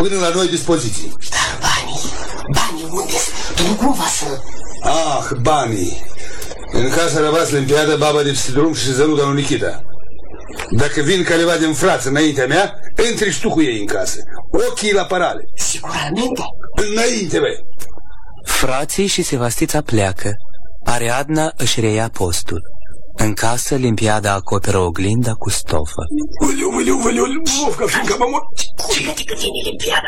până la noi dispoziții. Dar banii unde-s? Tu nu cumva să... Ah, banii. În casa rămas Limpiada, baba de Psidrum și zănuda lui Nikita. Dacă vin careva din frață înaintea mea, intri și tu cu ei în casă. Ochii la parale. Sicuramente? Înainte, băi. Frații și Sevastița pleacă. Ariadna își reia postul. În casă, Limpiada acoperă oglinda cu stofă. Uleu, Vovca, fiindcă mă mor. Culcă-te că vine Limpiada.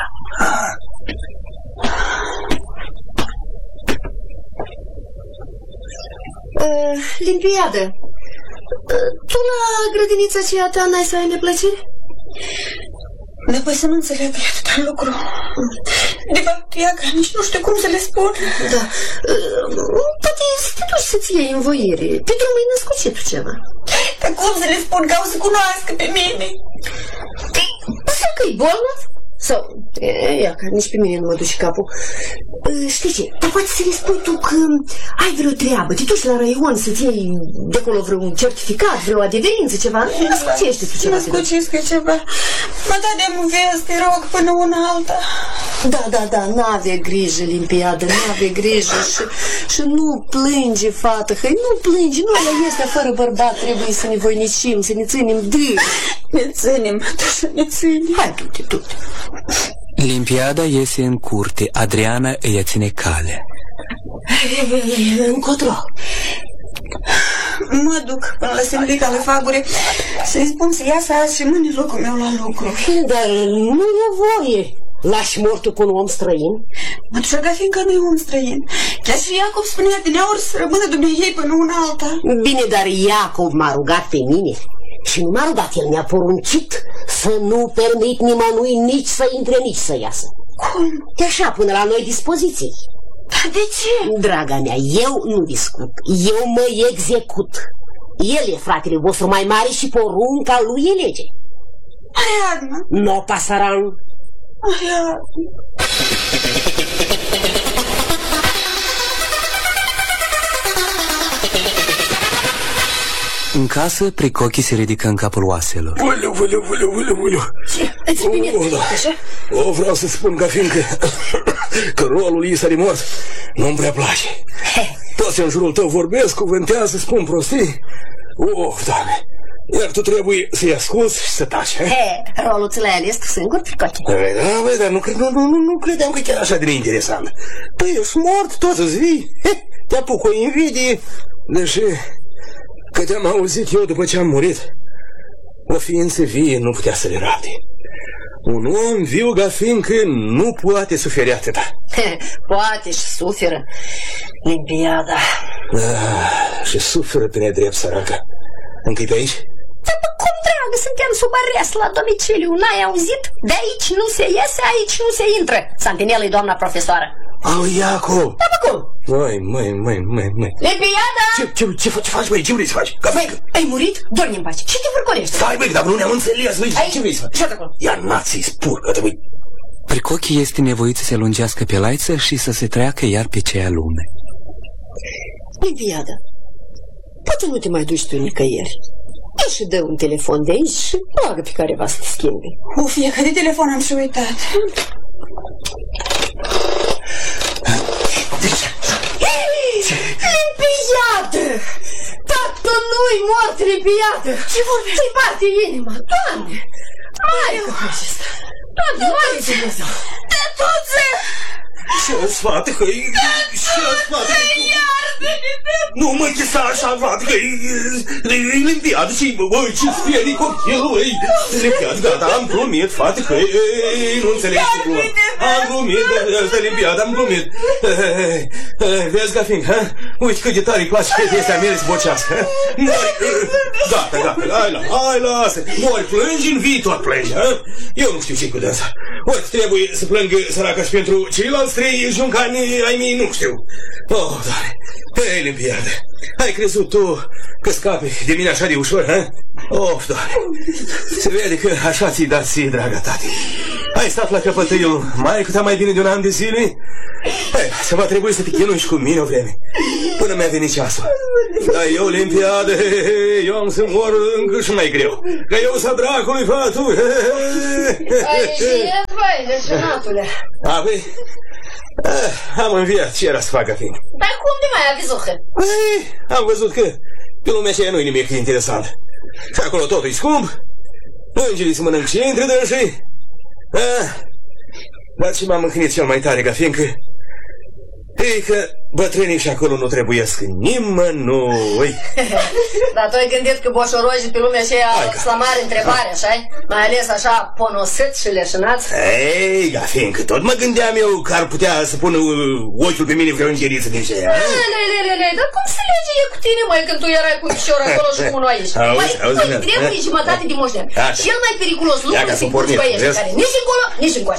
Limpiadă, tu la grădinița aceea ta n-ai să ai neplăcere? Dar păi să nu înțeleg atâta lucru. De fapt, Iaca, nici nu știu cum să le spun. Da, poate să te duci să-ți iei învoire. Pe drum ai născut tu ceva. Dar cum să le spun, că au să cunoască pe mine? Să că-i bolnav? Sau, Iaca, nici pe mine nu mă duci capul. Știi ce, dar poate să le spui tu că ai vreo treabă, te duci la raion să-ți iei de acolo vreun certificat, vreo adeverință, ceva. Născucește tu ceva. Născucește ceva. Mă da de-am vezi, te rog, până una alta. Da, n-ave grijă, Limpiadă, n-ave grijă și nu plânge, fată, hăi, nu plânge, nu ăla este fără bărbat, trebuie să ne voinicim, să ne ținem dâi. Ne ținem, să ne ținem. Hai, du-te. Limpiada iese în curte. Adriana îi ține calea. Încotro. Mă duc până la Semplica la Fagure să-i spun să iasă azi și mâine locul meu la lucru. Dar nu e voie. Lași mortul cu un om străin? Mă ducea fiindcă nu e om străin. Chiar și Iacob spunea dineauri să rămână dumneavoastră până una alta. Bine, dar Iacob m-a rugat pe mine. Și nu m-a rugat, el mi-a poruncit să nu permit nimănui nici să intre, nici să iasă. Cum? De așa, până la noi dispoziții. Dar de ce? Draga mea, eu nu discut, eu mă execut. El e fratele vostru mai mare și porunca lui e lege. Ariadna. No pasarán. Ariadna. În casă, Pricochi se ridică în capul oaselor. Uleu. Ce? Îți bine, așa? Vreau să spun ca fiindcă că rolul lui s-a mort nu-mi prea place. Toți în jurul tău vorbesc, cuvântează, spun prostii. Doamne, iar tu trebuie să-i asculți și să taci. Rolul ți l-ai ales tu singur, Pricochi? Da, dar nu credeam că chiar așa de neinteresant. Păi, ești mort, tot îți vii. Te apuc o invidie, deși că te-am auzit eu după ce am murit. O ființă vie nu putea să le rabde. Un om viu ca fiindcă nu poate suferi atâta. Poate și suferă, Limpiada. Și suferă pe nedrept, săraca. Încă-i pe aici? Dar cum, dragă, suntem sub arest la domiciliu, n-ai auzit? De aici nu se iese, aici nu se intră. Santinelă-i doamna profesoară. Au, Iacob! Da, bă, cum? Măi. Limpiada! Ce faci, băi? Ce vrei să faci? Ai murit? Dormi în pace. Ce te vârcolești? Stai, băi, dacă nu ne-am înțeles, băi, ce vrei să faci? Ce-ați acolo? Ia nații, spurcă-te, băi. Pricochi este nevoit să se lungească pe laiță și să se treacă iar pe cea lume. Limpiada, poate nu te mai duci tu nicăieri. Ia și dă un telefon de aici și roagă pe careva să te schimbi. Că de telefon am și uitat. Limpiadă! Tatăl lui mort, Limpiadă! Ce vorbești? Să-i bate inima, Doamne! Hai cu acesta! Doamne, mai Dumnezeu! Tătuță! Ce-ți fată, hăi? Ce-ți fată? Nu mă chisa așa, fată, hăi! Limpiadă și, băi, ce-ți fie de copil, băi! Limpiadă, gata, am glumit, fată, hăi! Nu înțelegi ce glumă! Am glumit, Limpiadă, am glumit! Vezi, Gafin, ha? Uite cât de tare îi place piesea mea să bocească, ha? Gata, hai, lasă! Ori plângi, în viitor plângi, ha? Eu nu știu ce cu dânsa. Ori trebuie să plângă săraca și pentru ceilalți trei juncani ai mei, nu știu. Doamne! Hei, Limpiadă, ai crezut tu că scapi de mine așa de ușor, ha? Doamne! Se vede că așa ți-i dat ție, draga tati. Ai stat la căpătâiul mai cât mai bine de un an de zile? Se va trebui să te chinui și cu mine o vreme, până mi-a venit ceasul. Dar e Olimpiadă, eu am să mor încă și mai greu. Că eu să dracului fatul. Ce vai, leșinatule? Apoi, am înviat ce era să facă fin. Dar cum de mai ai văzut? Am văzut că pe lumea aceea nu-i nimic interesant. Și acolo totul e scump. Îngerii se mănânc și între dânsii. Dar ce m-am mâhnit cel mai tare, fiindcă e că bătrânii și acolo nu trebuiesc nimănui. Dar tu ai gândit că boșorojii pe lumea aceea la mare întrebare, așa-i? Mai ales așa ponosăți și leșinați? Ei, fiindcă tot mă gândeam eu că ar putea să pună ochiul pe mine vreo îngeriță din aceea. Dar cum se lege e cu tine, măi, când tu erai cu picior acolo și cu unul aici? Măi, trebuie jumătate de moștean. Cel mai periculos lucru să-i puți pe ăștia care nici încolo, nici încoace.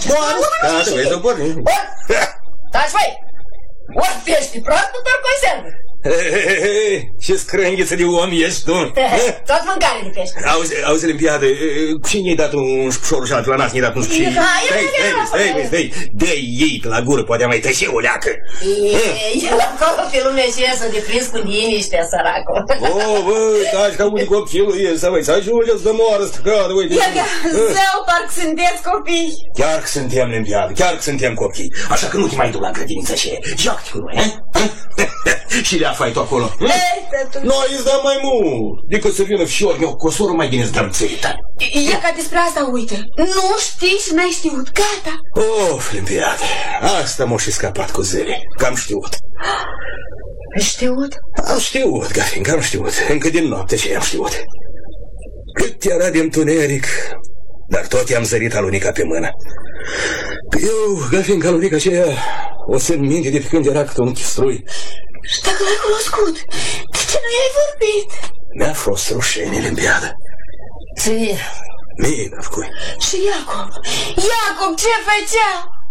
Taci, măi! Ori pești proaspăt, ori conservă. Ce scrânghiță de om ești tu. Tot mâncare de pești. Auzi, Olimpiadă, cine i-ai dat un șpișor și altul la nas, i-ai dat un șpișor? Stai, dă-i ei pe la gură, poate mai tăși o leacă. El acolo pe lumea aceea s-a deprins cu liniștea, săracul. Băi, taci ca unii copilul ăsta, băi, să ajungeți de moară stăcadă, uite. Zău, parcă sunteți copii. Chiar că suntem, Olimpiadă, chiar că suntem copii. Așa că nu te mai duc la grădinița aceea. Joacă-te cu noi, și le afai tu acolo. Noi îți dăm mai mult decât să vină fișor meu cu o soră, mai bine îți dăm țărită. E ca despre asta, uite. Nu știi și n-ai știut, gata. Of, Olimpiadă, asta m-a și scăpat cu zile, că am știut. Știut? Am știut, Gafinca, am știut. Încă din noapte ce am știut. Cât era de întuneric, dar tot i-am zărit alunica pe mână. Că eu, Gafinca, alunica aceea, o să-mi minte de pe când era cât un chistrui. Și dacă l-ai cunoscut, de ce nu i-ai vorbit? Mi-a fost rușine, Olimpiadă. Ție. Mie, dar cui? Și Iacob? Iacob, ce făcea?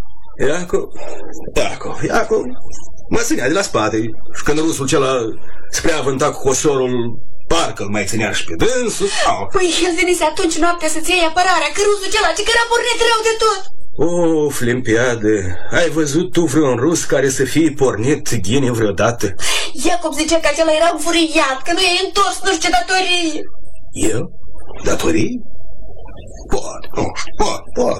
Iacob mă ținea de la spate și când rusul cela spre a avânta cu hosorul, parcă îl mai ținea și pe dânsul. Păi el venise atunci noaptea să-ți iei apărarea, că rusul cela, ce că era pornit rău de tot. Of, Olimpiadă, ai văzut tu vreun rus care să fie pornit ghine vreodată? Iacob zicea că acela era înfuriat, că nu i-ai întors nu știu ce datorii. Eu? Datorii? Poate, nu știu, poate.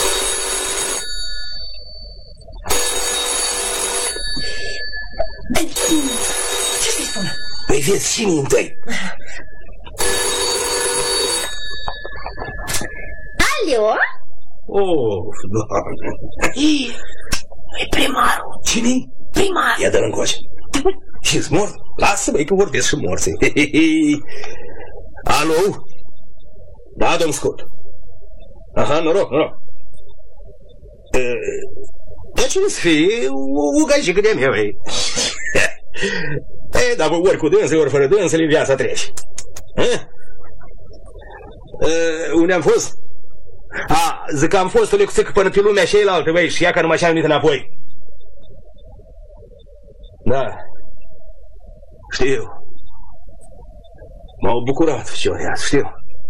Ce să-i spun? Păi vezi cine-i întâi? Alio? Of, Doamne. E primarul. Cine-i? Primar. Ia dă-l încoace. Și-s mort? Lasă-mă că vorbesc și morții. Alo? Da, domn Scurt. Aha, noroc. De ce să fie o gajică de-a mea, ei? Dar ori cu dânsă, ori fără dânsă, viața trece. Unde am fost? Zic că am fost o lecuțică până pe lumea ceilaltă, băi, și ia că nu mai am venit înapoi. Da. Știu. M-au bucurat ficiorii azi, știu.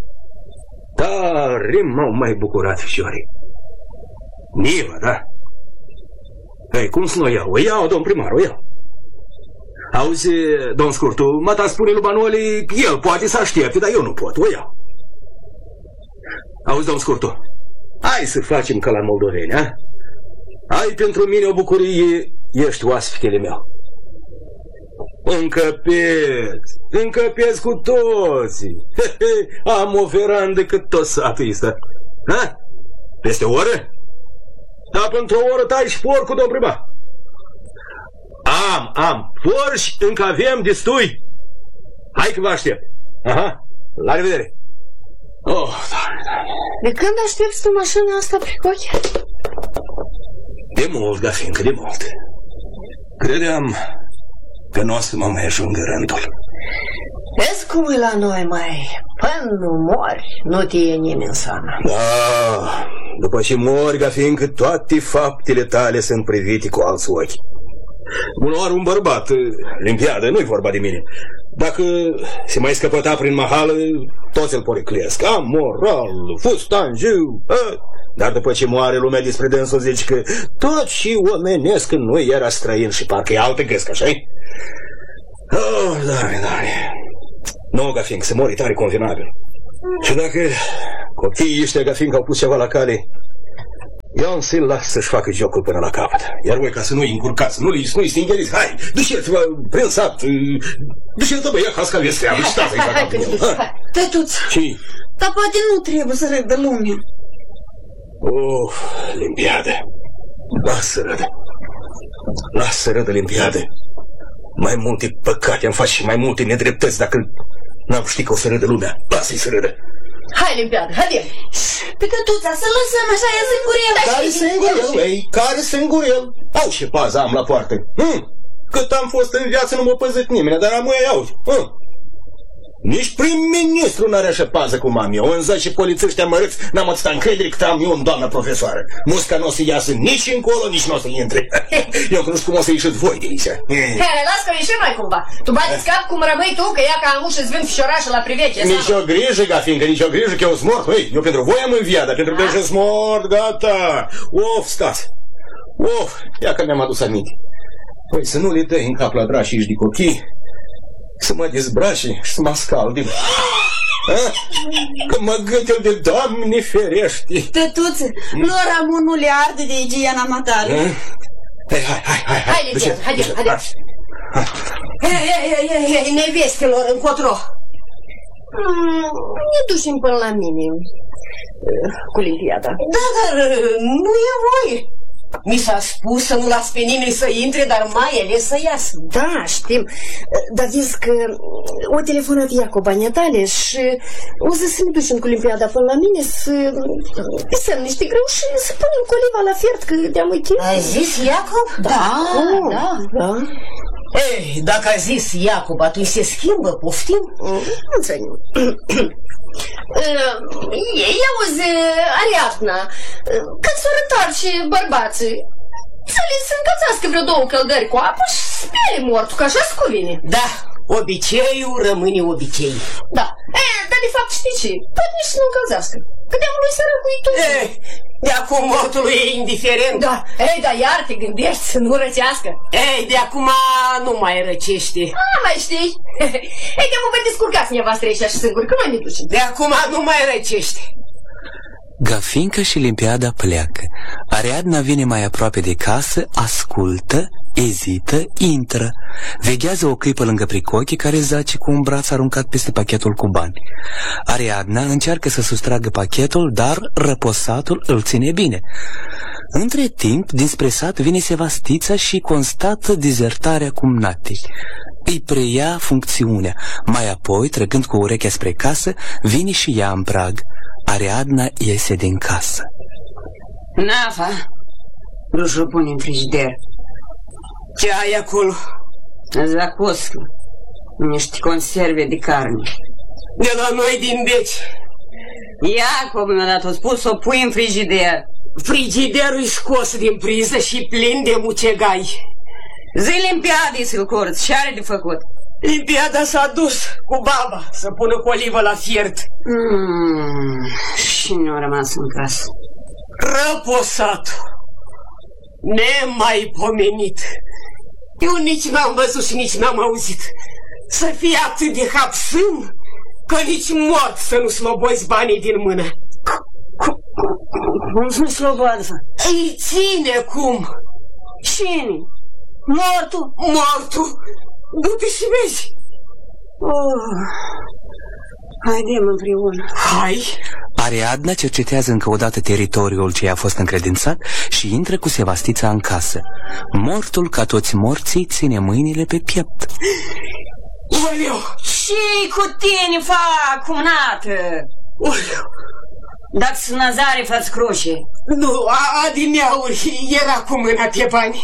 Tare m-au mai bucurat ficiorii. Niva, da? Ei, cum să nu o iau? O iau, domn primar, o iau. Auzi, domn Scurtu, măta spune lui Banoli că el poate să aștepte, dar eu nu pot, o iau. Auzi, domn Scurtu, hai să facem ca la moldoveni, ha? Ai pentru mine o bucurie, ești oaspetele meu. Încăpeți cu toții. Am o verandă cât tot satul ăsta. Ha? Peste o oră? Da, pentru o oră tai și porcul, domn primar. Am. Porci încă avem destui. Hai că vă aștept. Aha, la revedere. Oh, Doamne. De când aștepți tu mașina asta pe coche? De mult, Gafinca, de mult. Credeam că nu o să mă mai ajungă rândul. Vezi cum e la noi, mai? Până nu mori, nu te e nimeni seama. Da, după ce mori, Gafinca, toate faptele tale sunt privite cu alți ochi. Uneori un bărbat, Olimpiadă, nu-i vorba de mine. Dacă se mai scăpăta prin mahală, toți îl poreclesc. Amoral, fustangiu, Dar după ce moare lumea despre dânsul, zici că tot și omenesc în noi era străin și parcă e altă găscă, așa-i? Oh, Doamne. Nu, Gafin, să mori tare convenabil. Și dacă copiii ăștia, Gafin, că au pus ceva la cale, eu îmi să-l las să-și facă jocul până la capăt. Iar voi, ca să nu-i încurcați, nu-i stingheriți, hai, duceți-vă prin sat, duceți-vă băia ca să aveți treabă, și stați-i ca capul meu. Tătuț, dar poate nu trebuie să râdă lumea. Limpiadă. Lasă să râdă, Limpiadă. Mai multe păcate am face și mai multe nedreptăți dacă n-am ști că o să râdă lumea. Lasă-i să râdă. Hai, Limpiadă, haide! Pe Tătuța, să lăsăm așa, e singurel. Care singurel, ei? Care singurel? Au și paza am la poartă. Cât am fost în viață nu m-a păzit nimeni, dar am auzi. Nici prim-ministru n-are așa pază cum am eu. În 10 polițiști amărâți n-am atâta încredere cât am eu în doamna profesoară. Musca nu o să iasă nici încolo, nici nu o să intre. Eu nu știu cum o să ieșiți voi de aici. Las că ieșim mai cumva. Tu bateți cap cum rămâi tu, că ea ca am ușă-ți vând fișorașă la privecie. Nici o grijă, Gafincă, nici o grijă că eu sunt mort. Eu pentru voi am înviat, dar pentru că eu sunt mort, gata. Stați. Ia că mi-am adus aminte. Păi să nu le dai în cap la drașii de copii, să mă dezbrace și să mă scalde. Că mă gândel de Doamne ferește. Tătuță, lor Ramon nu le arde de igiena matale. Hai. Hai, Ligian, haide. Nevestelor, încotro. Ne ducem până la mine cu Limpiada. Da, dar nu e voie. Mi s-a spus să nu las pe nimeni să intre, dar mai ales să iasă. Da, știm. Dar vezi că o telefonat Iacob tale și o să ne ducem cu Limpiada până la mine să pisăm niște greu și să punem coliva la fiert, că de-am uitat. A zis Iacob? Da. Ei, dacă a zis Iacob, atunci se schimbă, poftim? Nu înțeleg. Auzi, Ariadna, când s-o retarce bărbații, să le se încălțească vreo 2 căldări cu apă și spere mortul, că așa-ți cuvine. Da, obiceiul rămâne obicei. Da, dar de fapt știi ce? Poate nici să nu încălzească, că de-am lui sărăcui tu. De acum mortului e indiferent. Da, dar iar te gândești să nu răcească. De acum nu mai răcește. Mai știi? De-am vă descurcați nevastre ăștia și singuri, că noi ne ducem. De acum nu mai răcește. Gafinca și Limpiada pleacă. Ariadna vine mai aproape de casă, ascultă, ezită, intră. Veghează o clipă lângă Pricoche, care zace cu un braț aruncat peste pachetul cu bani. Ariadna încearcă să sustragă pachetul, dar răposatul îl ține bine. Între timp, dinspre sat vine Sevastița și constată dezertarea cumnatei. Îi preia funcțiunea. Mai apoi, trăgând cu urechea spre casă, vine și ea în prag. Ariadna iese din casă. Nafa, nu-și pune în frigider. Ce ai acolo? Zacoscă, niște conserve de carne. De la noi din Beci. Iacob mi-a dat, a spus să o pui în frigider. Frigiderul-i scos din priză și plin de mucegai. Zi Limpiadei să-l curți, ce are de făcut? Limpiada s-a dus cu baba să pună colivă la fiert. Și nu a rămas în casă. Răposatul, nemaipomenit. Eu nici n-am văzut și nici n-am auzit să fie atât de hapsân, că nici mort să nu slobozi banii din mână. Cum să nu slobodă? Îi ține cum? Cine? Mortul? Mortul? Du-te și vezi. Haidem împreună. Hai. Ariadna cercetează încă o dată teritoriul ce i-a fost încredințat și intră cu Sevastița în casă. Mortul, ca toți morții, ține mâinile pe piept. Oleu! Ce-i cu tine, fac, cumnată? Oleu! Dacă-s Nazare, fați cruce. Nu, adineauri era cu mâna pe bani.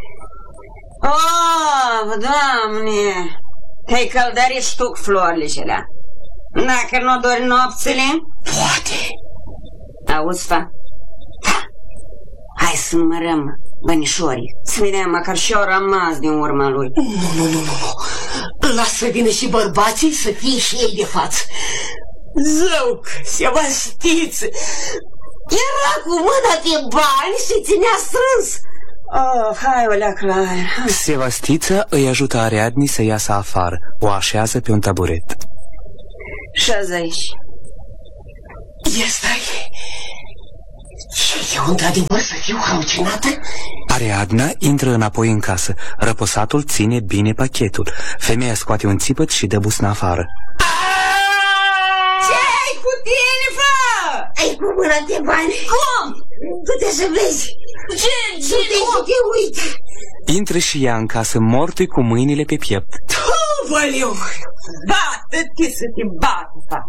Doamne, te-ai căldărit și tu cu florile celea. Dacă nu dori nopțile? Poate. Auzi, fa? Da. Hai să numărăm bănișorii, să vedem măcar și-au rămas din urma lui. Nu. Lasă să vină și bărbații să fie și ei de față. Zăuc, Sevastiță, Era cu mâna de bani și ținea strâns. Oh, hai o leacă la aer. Sevastița îi ajută Ariadnei să iasă afară. O așează pe un taburet. Și-azi aici. Stai. Și eu într-adevăr să fiu halucinată? Ariadna intră înapoi în casă. Răposatul ține bine pachetul. Femeia scoate un țipăt și dă busna afară. Ce-ai cu tine, fă? Ai cu mâna de bani. Cum? Du-te să vezi. Ce? Du-te, uite. Intră și ea în casă, mortui cu mâinile pe piept. Văliu. Bată-te să te bată, fă.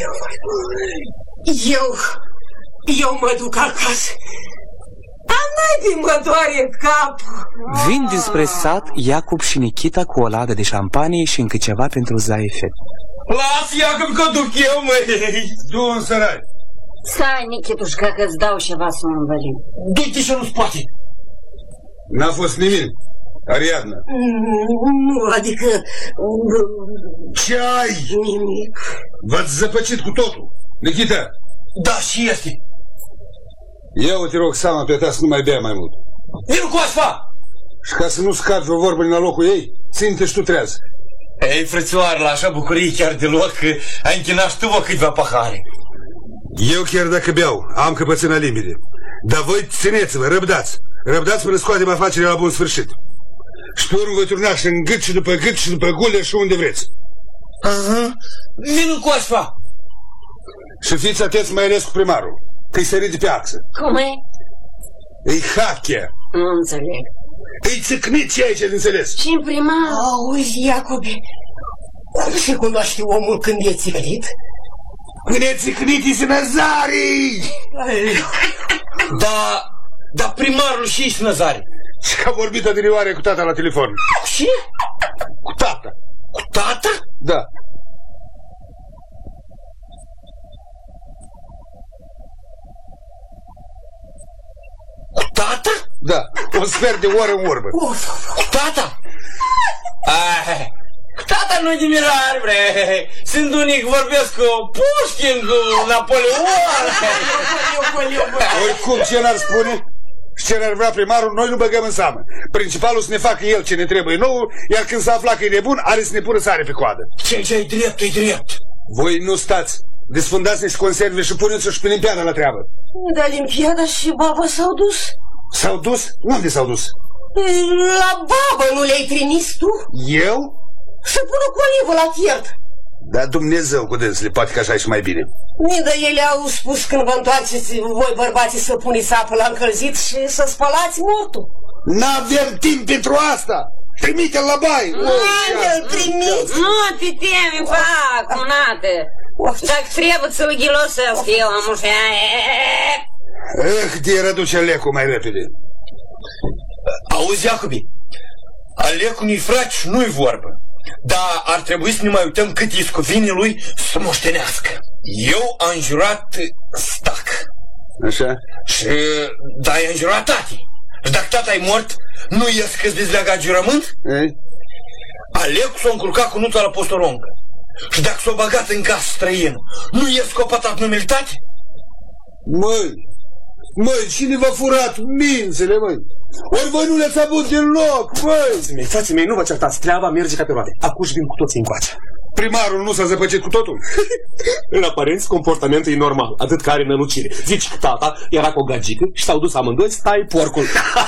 Eu mă duc acasă. Naibii mă doare capul. Vin dinspre sat Iacob și Nikita cu o ladă de șampanie și încă ceva pentru Zaifet. Las, Iacob, că duc eu, măi! Du în sărai! Stai, Nichitușca, că-ți dau ceva să mă învălim. Du-te și nu spate! N-a fost nimic, Ariadna. Nu, adică... Ce ai? Nimic. V-ați zăpăcit cu totul. Nikita! Da, și este. Ia-o, te rog, seama pe ta să nu mai bea mai mult. Vin cu asfa! Și ca să nu scapi vreo vorbă din la locul ei, ține-te și tu treaz. Ei, frățioară, la așa bucurie chiar deloc, că ai închinat și tu vă câteva pahare. Eu chiar dacă beau, am căpățâna limite. Dar voi țineți-vă, răbdați. Răbdați până scoatem afacerea la bun sfârșit. Și pe urmă voi turna și în gât și după gât și după gule și unde vreți. Vin cu asfa! Și fiți atenți mai ales cu primarul, că-i sărit de pe axă. Cum e? E hacker. Nu înțeleg. E țâcnit ce aici de înțeles. Și-n primar? Auzi, Iacobe, cum se cunoaște omul când e țicnit? Când e țâcnit, e Sânăzarii! Da primarul și Sânăzari. Și că a vorbit odinioare cu tata la telefon. Și? Cu tata. Cu tata? Da. Cu tata? Da, un sfert de oră în vorbă. Cu tata? Cu tata nu-i de mirare, bre. Sunt unii că vorbesc cu Pușkin, cu Napoleon. Oricum, ce n-ar spune și ce n-ar vrea primarul, noi nu băgăm în seamă. Principalul să ne facă el ce ne trebuie nouă, iar când s-a aflat că e nebun, are să ne pună sare pe coadă. Ce-i drept, e drept. Voi nu stați. Desfundați niște conserve și puneți-o și pe Olimpiada la treabă. Dar Olimpiada și baba s-au dus. S-au dus? Unde s-au dus? La babă nu le-ai trimis tu? Eu? Să pună colivă la fiert. Da, Dumnezeu cu dânsele, poate că așa e și mai bine. Dar ele au spus când vă întoarceți voi bărbații să puneți apă la încălzit și să spălați mortul. N-avem timp pentru asta! Trimite-l la baie! Nu-l trimiți! Nu te temi, fac, cunate. Dacă trebuie să-l ghilosesc eu, am ușa. De răduce Alecu mai repede. Auzi, Iacobi, Alecu nu-i frate și nu-i vorbă. Dar ar trebui să ne mai uităm cât îi scuvine lui să moștenească. Eu am jurat stac. Așa? Și da, i-am jurat tati. Și dacă tata e mort, nu ies că-ți dezleagat jurământ? Ei? Alecu s-a încurcat cu nuța la postolongă. Și dacă s-a băgat în casă străină, nu ies copatat numele tati? Măi, cine v-a furat mințele, măi? Ori voi nu le-ați avut deloc, măi! Frații mei, nu vă certați, treaba merge ca pe roate. Acum vin cu toții încoace. Primarul nu s-a zăpăcit cu totul? În aparență, comportamentul e normal, atât că are nălucire. Zici că tata era cu o gagică și s-au dus amândoi, stai porcul.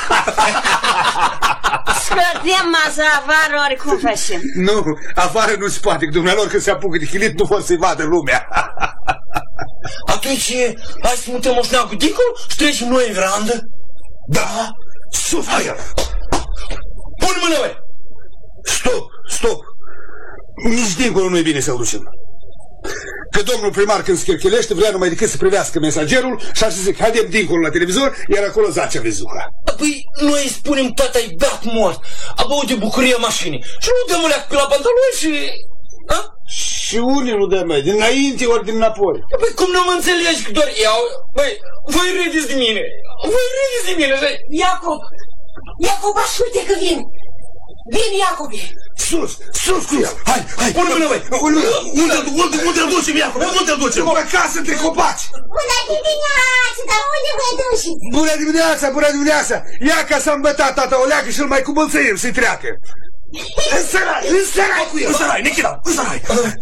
Scădem masa afară, oricum facem. Nu, afară nu se poate, că dumnealor când se apucă de chilit nu vor să-i vadă lumea. Atunci, hai să mutăm moșneagul dincolo și trecem noi în verandă? Da, sus, hai! Pune mână, băi! Stop! Nici dincolo nu e bine să-l ducem. Că domnul primar când schirchilește vrea numai decât să privească mesagerul și așa zic, haidem dincolo la televizor, iar acolo zace vezuha. Păi, noi îi spunem tata-i beat mort, a băut de bucurie mașinii și nu dăm o pe la pantaloni și... A? Și unii nu dă, mai dinainte ori din înapoi. Păi cum nu mă înțelegi că doar iau? Băi, voi râdeți de mine. Iacob, asculte că vin. Vin, Iacobe. Sus cu el! Hai! Pune mâna, băi! Unde-l ducem, Iacob? Unde-l ducem? Acasă, între copaci! Bună dimineața, dar unde vă duci? Bună dimineața! Ia ca s-a îmbătat tata o leacă și îl mai cumălțăim să-i treacă! În sărai cu el! În sărai, Nechila! În sărai!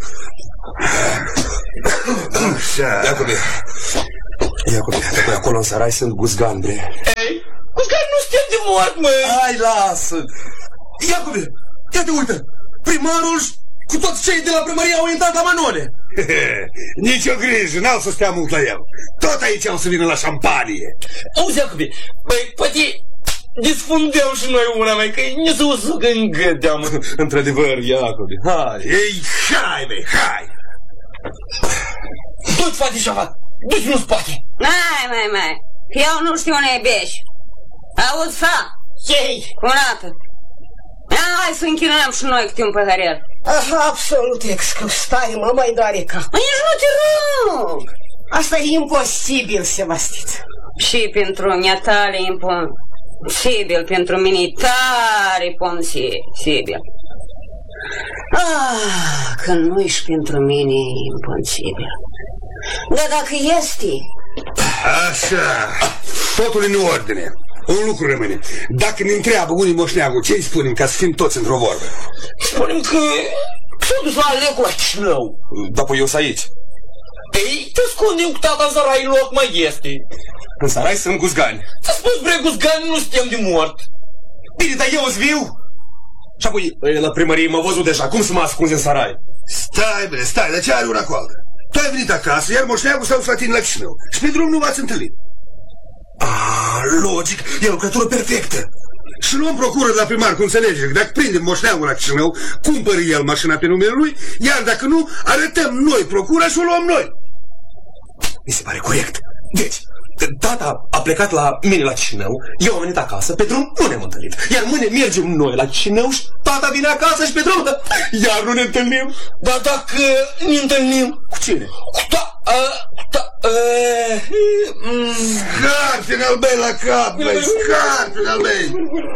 Iacob, acolo în sărai sunt guzgani, bre. Ei, guzgani nu suntem de mort, măi! Hai, lasă! Iacob, ia te uită! Primarul cu toți cei de la primărie au intrat la Manone! Nici o grijă, n-au să stea mult la el. Tot aici au să vină la șampanie. Auzi, Iacobi, băi, poate desfundem și noi una, măi, că ne se usucă în gât, mă. Într-adevăr, Iacobi, hai. Ei, hai, băi, hai. Du-ți, fate ceva, du-ți în spate. Mai, eu nu știu unde e beș. Auzi, fa? Ei! Curată. Hai să închinăm și noi câte un păhărel. Absolut exclus. Stai, mă, mai doare cap. Nici nu te rog. Asta e imposibil, Sebastiță. Și pentru mine tale imposibil, pentru mine e tare imposibil. Că nu și pentru mine e imposibil. Dar dacă este... Așa, totul în ordine. Un lucru rămâne. Dacă ne întreabă unii moșneagul, ce îi spunem ca să fim toți într-o vorbă? Spunem că s-a dus la Alecu la Chișinău. Da, păi eu sunt aici. Ei, te ascundem cu tata în sarai, loc mai este. În sarai sunt guzgani. Ți-a spus, bre, guzgani, nu suntem de mort. Bine, dar eu-s viu. Și apoi, la primărie m-a văzut deja. Cum să mă ascunzi în sarai? Stai, dar ce are una cu alta? Tu ai venit acasă, iar moșneagul s-a dus la tine la Chișinău. Și pe drum nu v-ați întâlnit. Logic, e o lucrătură perfectă. Și luăm procură de la primar, cu înțelegere, că dacă prindem moșneagul la Chișinău, cumpără el mașina pe numele lui, iar dacă nu, arătăm noi procura și o luăm noi. Mi se pare corect. Deci, tata a plecat la mine la Chișinău, eu am venit acasă, pe drum nu ne-am întâlnit. Iar mâine mergem noi la Chișinău și tata vine acasă și pe drum, iar nu ne întâlnim. Dar dacă ne întâlnim... Cu cine? Scarpine al bei la cap, băi, scarpine al bei.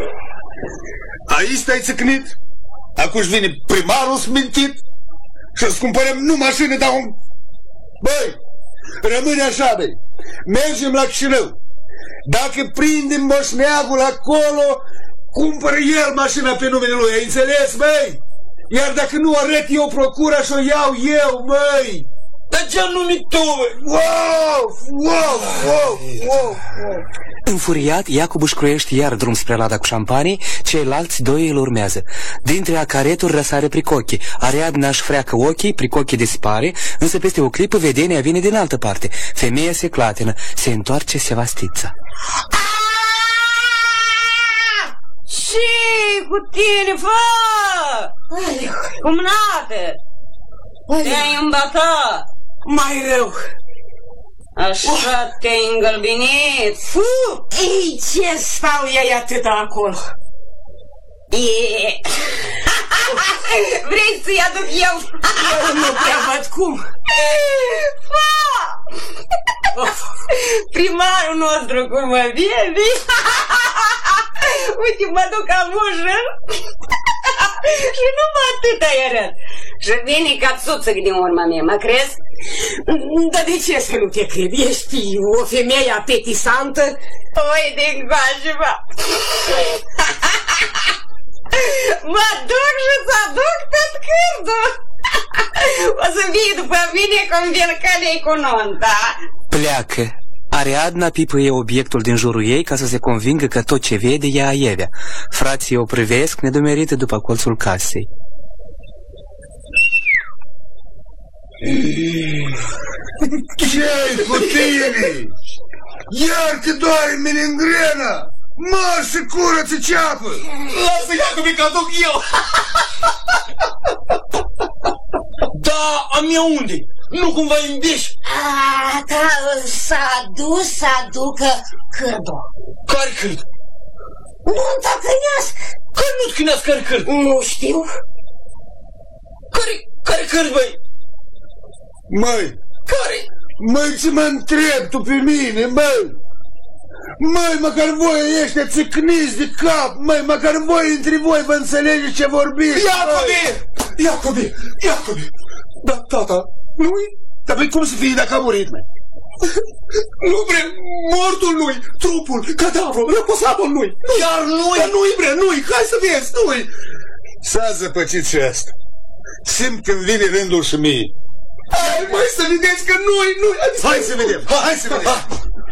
Aici te-ai țăcnit, acum vine primarul smintit și îți cumpărăm nu mașină, dar un... Băi, rămâne așa, băi, mergem la Chișinău. Dacă prindem moșneagul acolo, cumpără el mașina pe numele lui, ai înțeles, băi? Iar dacă nu arăt eu procura și o iau eu, măi. Dar ce-am numit tu, băi? Wow! Înfuriat, Iacob își croiește iar drum spre lada cu șampanie, ceilalți doi îl urmează. Dintre acareturi răsare Pricochi. Ariadna își freacă ochii, Pricochi dispare, însă peste o clipă vedenia vine din altă parte. Femeia se clatină, se întoarce Sevastița. Ce cu tine, fă? Cumnată! Te-ai îmbătat! Mai rău. Așa te-ai îngălbinit. Ei, ce stau ei atâta acolo? Vrei să-i aduc eu? Eu nu prea văd cum. Primarul nostru cum mă vede. Uite, mă duc amușă. Și numai atât ai arăt. Și vine ca țuțăc din urma mea, mă crezi? Dar de ce să nu te cred? Ești o femeie apetisantă? Oi, din coașă, mă. Mă duc și-ți aduc tot cârdul. O să vii după mine cum vin călei cu nunta. Pleacă. Ariadna pipăie obiectul din jurul ei ca să se convingă că tot ce vede e aievea. Frații o privesc nedumerite după colțul casei. Ce-ai cu tine? Iar te doare meningrena! Marș și curăță ceapă! Lasă, Iacobi, că aduc eu! Da, a mea unde? Nu cumva îmbeși? Că s-a dus să aducă cârdul. Care cârd? Nunta cânească. Care nu-ți cânească, care cârd? Nu știu. Care cârd, băi? Măi! Care? Măi, ce mă întreb tu pe mine, măi? Măi, măcar voi ăștia țicniți de cap, măi, măcar voi între voi vă înțelegeți ce vorbiți. Iacobi! Da, tata, nu-i? Dar păi cum să fie dacă a murit, măi? Nu, bre, mortul lui, trupul, cadavrul, răposatul lui. Iar nu-i? Dar nu-i, bre, nu-i, hai să vezi, nu-i. S-a zăpăcit și asta. Simt când vine rândul și mie. Hai, mai să vedeți că nu-i. Hai să vedem, hai să vedem.